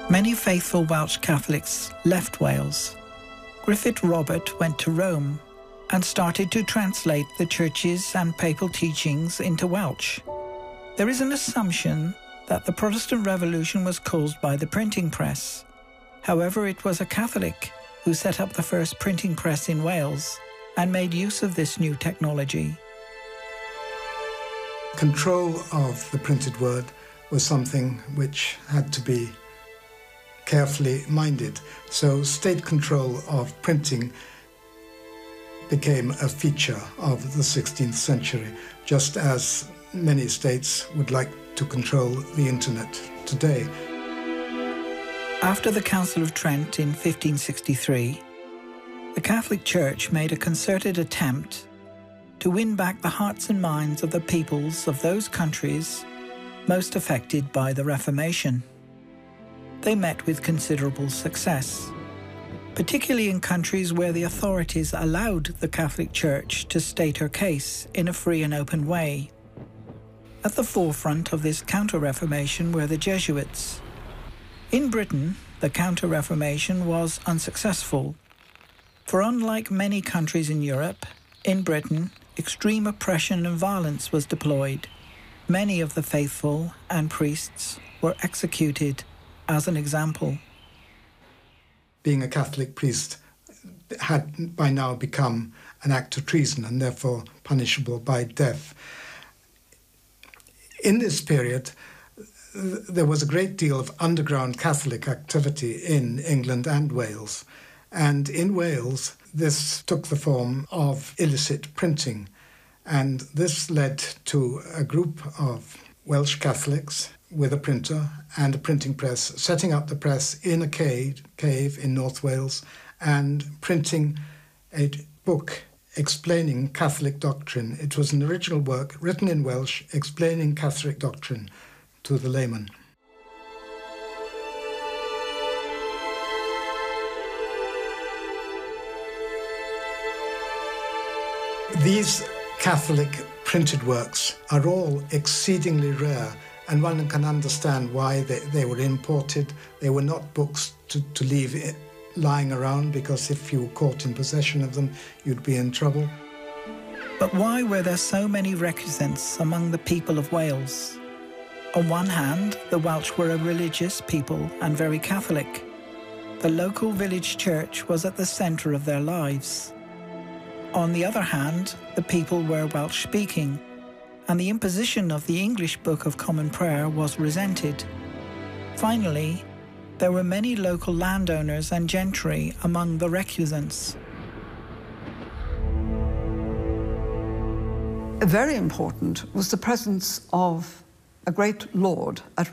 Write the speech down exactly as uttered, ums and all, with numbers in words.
Many faithful Welsh Catholics left Wales. Griffith Robert went to Rome and started to translate the church's and papal teachings into Welsh. There is an assumption that the Protestant Revolution was caused by the printing press. However, it was a Catholic who set up the first printing press in Wales and made use of this new technology. Control of the printed word was something which had to be carefully minded. So state control of printing became a feature of the sixteenth century, just as many states would like to control the internet today. After the Council of Trent in fifteen sixty-three, the Catholic Church made a concerted attempt to win back the hearts and minds of the peoples of those countries most affected by the Reformation. They met with considerable success, particularly in countries where the authorities allowed the Catholic Church to state her case in a free and open way. At the forefront of this counter-Reformation were the Jesuits. In Britain, the counter-Reformation was unsuccessful, for unlike many countries in Europe, in Britain, extreme oppression and violence was deployed. Many of the faithful and priests were executed as an example. Being a Catholic priest had by now become an act of treason and therefore punishable by death. In this period, there was a great deal of underground Catholic activity in England and Wales. And in Wales, this took the form of illicit printing. And this led to a group of Welsh Catholics with a printer and a printing press, setting up the press in a cave, cave in North Wales and printing a book explaining Catholic doctrine. It was an original work written in Welsh explaining Catholic doctrine to the layman. These Catholic printed works are all exceedingly rare, and one can understand why they, they were imported. They were not books to, to leave it lying around, because if you were caught in possession of them, you'd be in trouble. But why were there so many recusants among the people of Wales? On one hand, the Welsh were a religious people and very Catholic. The local village church was at the centre of their lives. On the other hand, the people were Welsh-speaking, and the imposition of the English Book of Common Prayer was resented. Finally, there were many local landowners and gentry among the recusants. Very important was the presence of a great lord at